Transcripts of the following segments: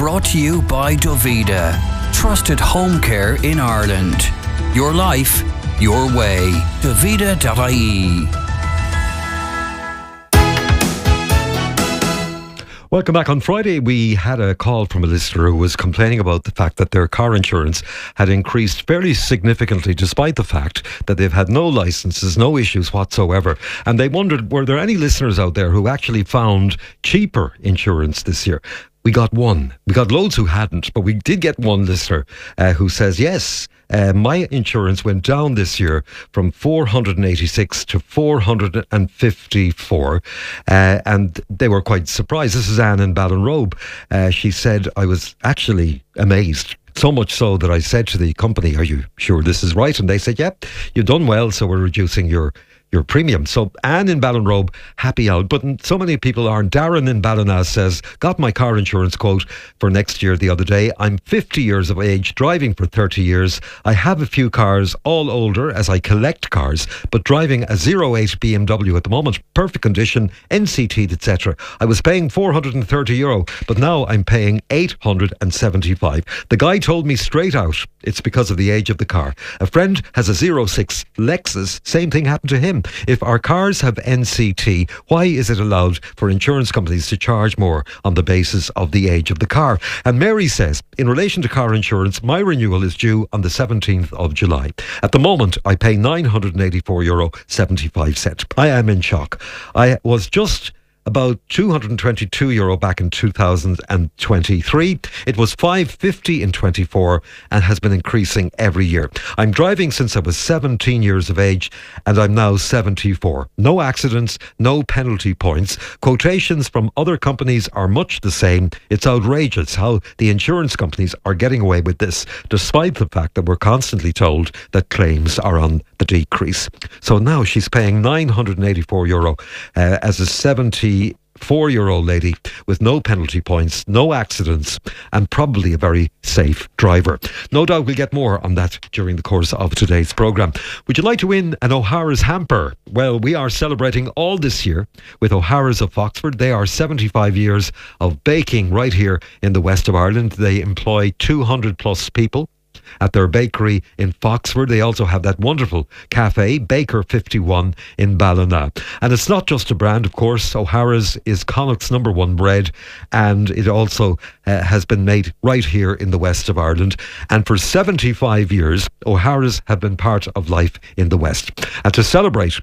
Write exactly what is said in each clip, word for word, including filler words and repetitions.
brought to you by Dovida. Trusted home care in Ireland. Your life, your way. Dovida dot I E. Welcome back. On Friday, we had a call from a listener who was complaining about the fact that their car insurance had increased fairly significantly, despite the fact that they've had no licenses, no issues whatsoever. And they wondered, were there any listeners out there who actually found cheaper insurance this year? We got one. We got loads who hadn't, but we did get one listener uh, who says, yes, uh, my insurance went down this year from four hundred eighty-six to four hundred fifty-four. Uh, and they were quite surprised. This is Anne in Ballinrobe. Uh, she said, I was actually amazed. So much so that I said to the company, are you sure this is right? And they said, yep, you've done well, so we're reducing your your premium. So Anne in Ballinrobe, happy out. But so many people aren't. Darren in Ballina says, got my car insurance quote for next year the other day. I'm fifty years of age, driving for thirty years. I have a few cars, all older, as I collect cars, but driving a zero eight B M W at the moment, perfect condition, N C T'd, et cetera. I was paying four hundred thirty euro, but now I'm paying eight hundred seventy-five. The guy told me straight out, it's because of the age of the car. A friend has a zero six Lexus, same thing happened to him. If our cars have N C T, why is it allowed for insurance companies to charge more on the basis of the age of the car? And Mary says, in relation to car insurance, my renewal is due on the seventeenth of July. At the moment, I pay nine hundred eighty-four euro seventy-five. I am in shock. I was just about two hundred twenty-two euro back in two thousand twenty-three. It was five hundred fifty in twenty-four and has been increasing every year. I'm driving since I was seventeen years of age and I'm now seventy-four. No accidents, no penalty points. Quotations from other companies are much the same. It's outrageous how the insurance companies are getting away with this, despite the fact that we're constantly told that claims are on the decrease. So now she's paying nine hundred eighty-four euro uh, as a seventy-four-year-old lady with no penalty points, no accidents, and probably a very safe driver. No doubt we'll get more on that during the course of today's programme. Would you like to win an O'Hara's hamper? Well, we are celebrating all this year with O'Hara's of Foxford. They are seventy-five years of baking right here in the west of Ireland. They employ two hundred plus people at their bakery in Foxford. They also have that wonderful cafe, Baker fifty-one, in Ballina. And it's not just a brand, of course. O'Hara's is Connacht's number one bread, and it also uh, has been made right here in the west of Ireland. And for seventy-five years, O'Hara's have been part of life in the west. And to celebrate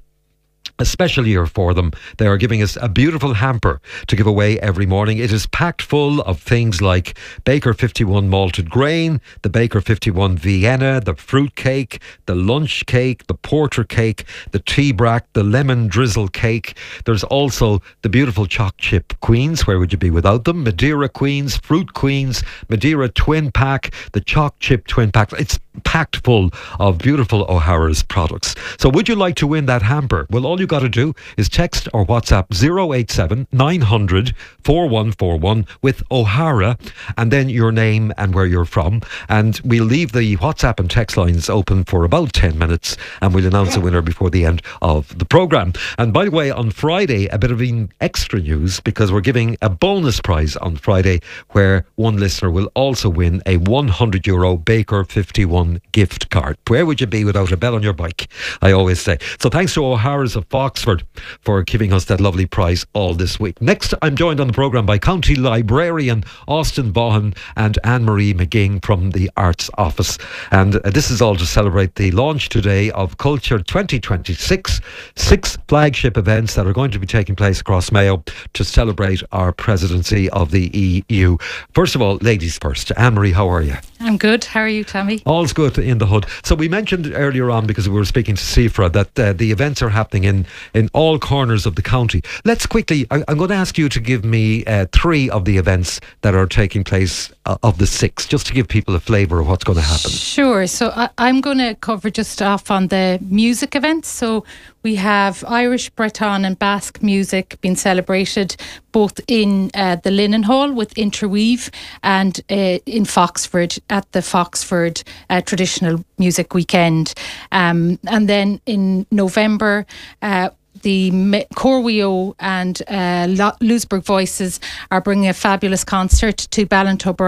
a special year for them, they are giving us a beautiful hamper to give away every morning. It is packed full of things like Baker fifty-one malted grain, the Baker fifty-one Vienna, the fruit cake, the lunch cake, the porter cake, the tea brack, the lemon drizzle cake. There's also the beautiful choc chip queens. Where would you be without them? Madeira queens, fruit queens, Madeira twin pack, the choc chip twin pack. It's packed full of beautiful O'Hara's products. So would you like to win that hamper? Well, all you got to do is text or WhatsApp zero eight seven nine hundred four one four one with O'Hara and then your name and where you're from, and we'll leave the WhatsApp and text lines open for about ten minutes and we'll announce a winner before the end of the programme. And by the way, on Friday, a bit of extra news, because we're giving a bonus prize on Friday where one listener will also win a one hundred euro Baker fifty-one gift card. Where would you be without a bell on your bike, I always say. So thanks to O'Hara's of Foxford for giving us that lovely prize all this week. Next, I'm joined on the programme by County Librarian Austin Vaughan and Anne-Marie McGing from the Arts Office. And uh, this is all to celebrate the launch today of Culture twenty twenty-six, six flagship events that are going to be taking place across Mayo to celebrate our presidency of the E U. First of all, ladies first. Anne-Marie, how are you? I'm good. How are you, Tommy? All's good in the hood. So we mentioned earlier on, because we were speaking to Sifra, that uh, the events are happening in, in all corners of the county. Let's quickly, I, I'm going to ask you to give me uh, three of the events that are taking place uh, of the six, just to give people a flavour of what's going to happen. Sure. So I, I'm going to cover just off on the music events. So we have Irish, Breton and Basque music being celebrated both in uh, the Linen Hall with Interweave and uh, in Foxford at the Foxford uh, Traditional Music Weekend. Um, and then in November, uh, the Corweo and uh, Louisburgh Voices are bringing a fabulous concert to Ballintubber